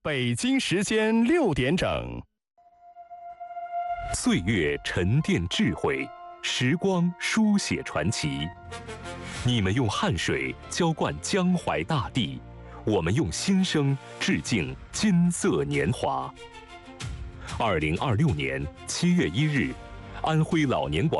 北京时间6点整。 岁月沉淀智慧，时光书写传奇。你们用汗水浇灌江淮大地，我们用心声致敬金色年华。2026年7月1日，安徽老年广